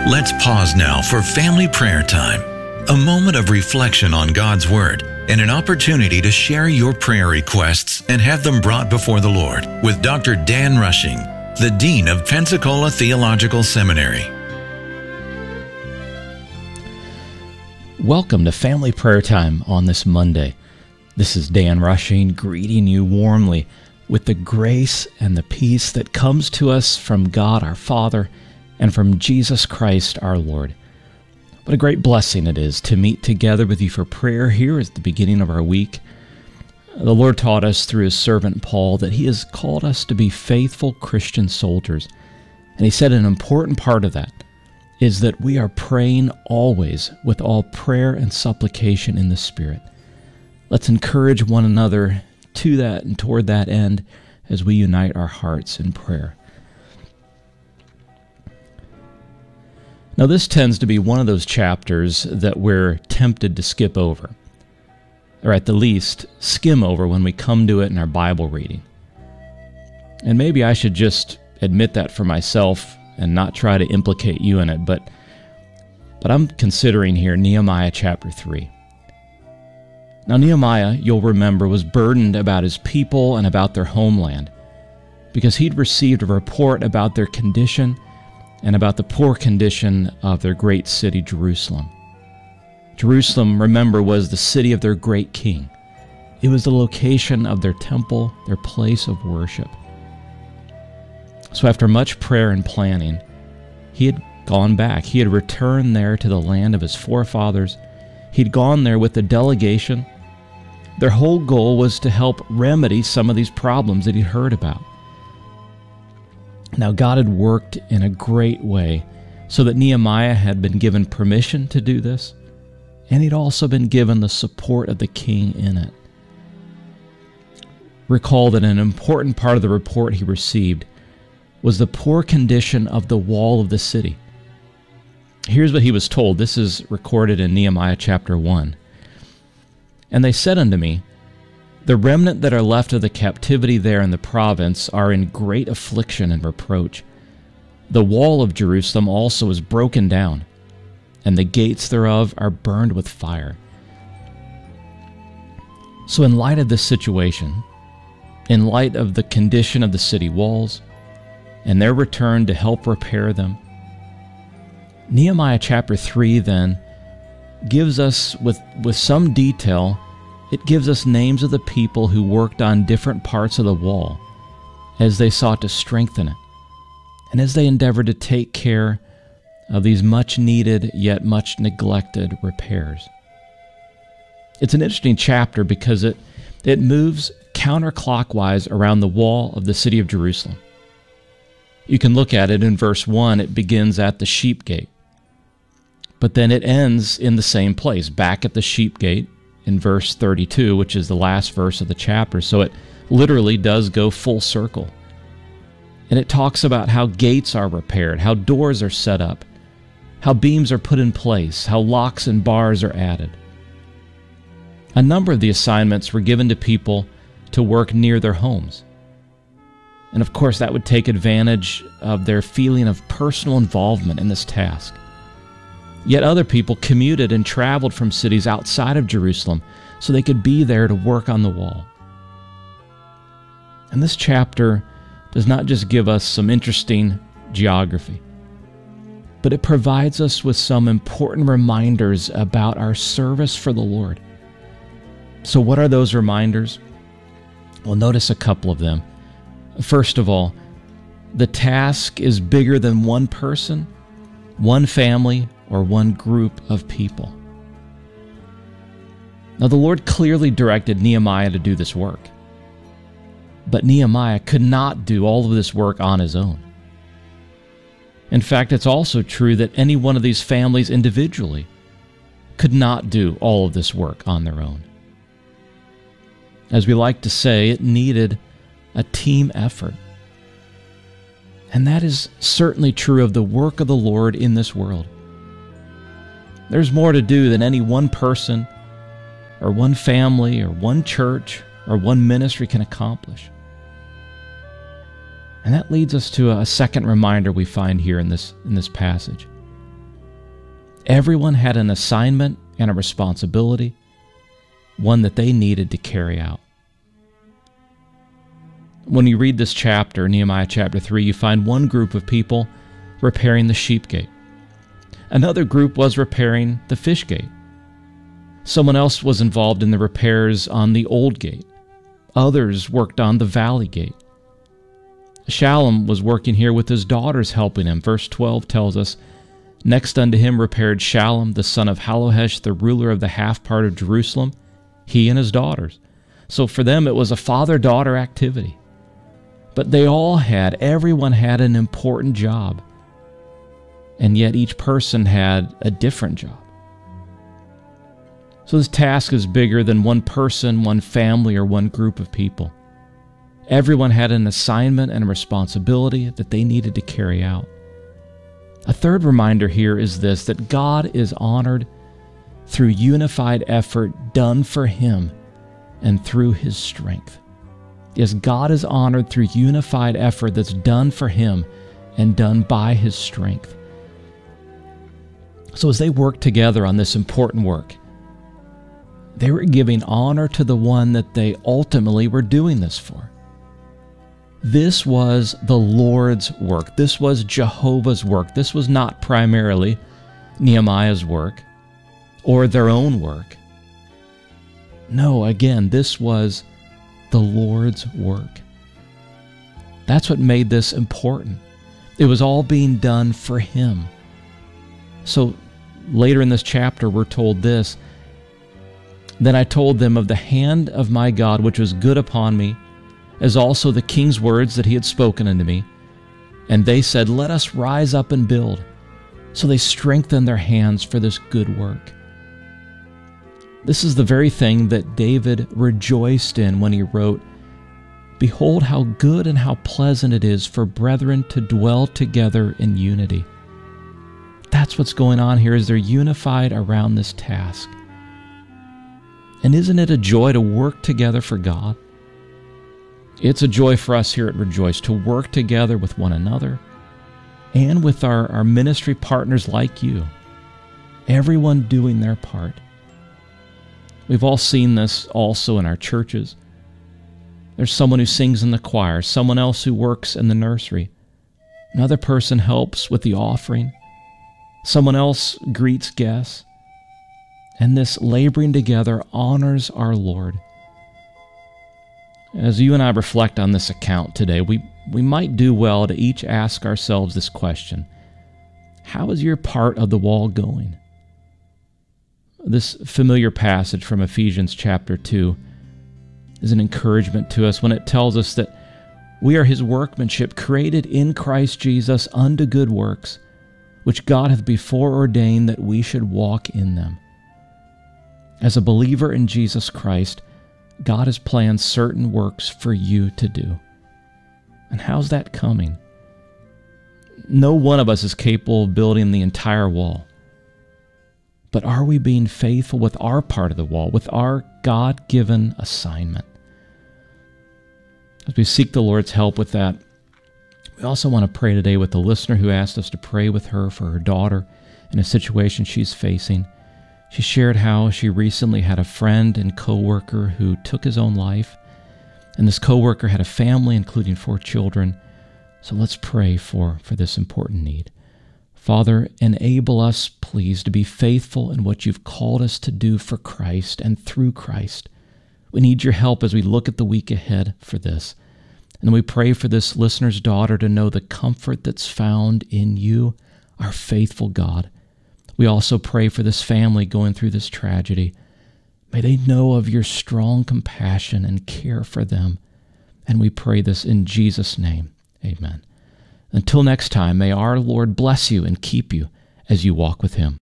Let's pause now for family prayer time, a moment of reflection on God's Word and an opportunity to share your prayer requests and have them brought before the Lord with Dr. Dan Rushing, the Dean of Pensacola Theological Seminary. Welcome to Family Prayer Time on this Monday. This is Dan Rushing greeting you warmly with the grace and the peace that comes to us from God our Father and from Jesus Christ our Lord. What a great blessing it is to meet together with you for prayer here at the beginning of our week. The Lord taught us through His servant Paul that He has called us to be faithful Christian soldiers. And He said an important part of that is that we are praying always with all prayer and supplication in the Spirit. Let's encourage one another to that and toward that end as we unite our hearts in prayer. Now, this tends to be one of those chapters that we're tempted to skip over, or at the least, skim over when we come to it in our Bible reading. And maybe I should just admit that for myself and not try to implicate you in it, but I'm considering here Nehemiah chapter 3. Now, Nehemiah, you'll remember, was burdened about his people and about their homeland because he'd received a report about their condition and about the poor condition of their great city, Jerusalem. Jerusalem, remember, was the city of their great king. It was the location of their temple, their place of worship. So after much prayer and planning, he had gone back. He had returned there to the land of his forefathers. He'd gone there with a delegation. Their whole goal was to help remedy some of these problems that he'd heard about. Now, God had worked in a great way so that Nehemiah had been given permission to do this, and he'd also been given the support of the king in it. Recall that an important part of the report he received was the poor condition of the wall of the city. Here's what he was told. This is recorded in Nehemiah chapter 1. "And they said unto me, The remnant that are left of the captivity there in the province are in great affliction and reproach. The wall of Jerusalem also is broken down, and the gates thereof are burned with fire." So in light of this situation, in light of the condition of the city walls, and their return to help repair them, Nehemiah chapter 3 then gives us, with some detail, it gives us names of the people who worked on different parts of the wall as they sought to strengthen it, and as they endeavored to take care of these much needed yet much neglected repairs. It's an interesting chapter because it moves counterclockwise around the wall of the city of Jerusalem. You can look at it in verse 1, it begins at the sheep gate. But then it ends in the same place, back at the sheep gate in verse 32, which is the last verse of the chapter. So it literally does go full circle. And it talks about how gates are repaired, how doors are set up, how beams are put in place, how locks and bars are added. A number of the assignments were given to people to work near their homes. And of course, that would take advantage of their feeling of personal involvement in this task. Yet other people commuted and traveled from cities outside of Jerusalem so they could be there to work on the wall. And this chapter does not just give us some interesting geography, but it provides us with some important reminders about our service for the Lord. So what are those reminders? Well, notice a couple of them. First of all, the task is bigger than one person, one family, or one group of people. Now, the Lord clearly directed Nehemiah to do this work, but Nehemiah could not do all of this work on his own. In fact, it's also true that any one of these families individually could not do all of this work on their own. As we like to say, it needed a team effort. And that is certainly true of the work of the Lord in this world. There's more to do than any one person or one family or one church or one ministry can accomplish. And that leads us to a second reminder we find here in this passage. Everyone had an assignment and a responsibility, one that they needed to carry out. When you read this chapter, Nehemiah chapter 3, you find one group of people repairing the sheep gate. Another group was repairing the fish gate. Someone else was involved in the repairs on the old gate. Others worked on the valley gate. Shallum was working here with his daughters helping him. Verse 12 tells us, "Next unto him repaired Shallum, the son of Halohesh, the ruler of the half part of Jerusalem, he and his daughters." So for them it was a father-daughter activity. But everyone had an important job. And yet each person had a different job. So this task is bigger than one person, one family, or one group of people. Everyone had an assignment and a responsibility that they needed to carry out. A third reminder here is this, that God is honored through unified effort done for Him and through His strength. Yes, God is honored through unified effort that's done for Him and done by His strength. So as they worked together on this important work, they were giving honor to the one that they ultimately were doing this for. This was the Lord's work. This was Jehovah's work. This was not primarily Nehemiah's work or their own work. No, again, this was the Lord's work. That's what made this important. It was all being done for Him. So later in this chapter, we're told this, "Then I told them of the hand of my God, which was good upon me, as also the king's words that he had spoken unto me. And they said, Let us rise up and build. So they strengthened their hands for this good work." This is the very thing that David rejoiced in when he wrote, "Behold how good and how pleasant it is for brethren to dwell together in unity." That's what's going on here, is they're unified around this task. And isn't it a joy to work together for God? It's a joy for us here at Rejoice to work together with one another and with our ministry partners like you. Everyone doing their part. We've all seen this also in our churches. There's someone who sings in the choir, someone else who works in the nursery. Another person helps with the offering. Someone else greets guests. And this laboring together honors our Lord. As you and I reflect on this account today, we might do well to each ask ourselves this question: how is your part of the wall going? This familiar passage from Ephesians chapter 2 is an encouragement to us when it tells us that we are His workmanship, created in Christ Jesus unto good works, which God hath before ordained that we should walk in them. As a believer in Jesus Christ, God has planned certain works for you to do. And how's that coming? No one of us is capable of building the entire wall. But are we being faithful with our part of the wall, with our God-given assignment? As we seek the Lord's help with that, we also want to pray today with the listener who asked us to pray with her for her daughter in a situation she's facing. She shared how she recently had a friend and coworker who took his own life, and this coworker had a family, including 4 children. So let's pray for this important need. Father, enable us, please, to be faithful in what you've called us to do for Christ and through Christ. We need your help as we look at the week ahead for this. And we pray for this listener's daughter to know the comfort that's found in you, our faithful God. We also pray for this family going through this tragedy. May they know of your strong compassion and care for them. And we pray this in Jesus' name. Amen. Until next time, may our Lord bless you and keep you as you walk with Him.